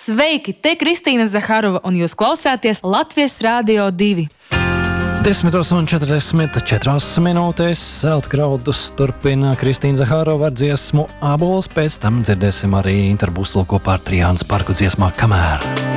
Sveiki! Te Kristīna Zaharova un jūs klausāties Latvijas Rādio 2. 10:44 Zeltgraudus turpina Kristīna Zaharova ar dziesmu Ābols, pēc tam dzirdēsim arī interbusu kopā ar Trijānas parku dziesmā Kamēr.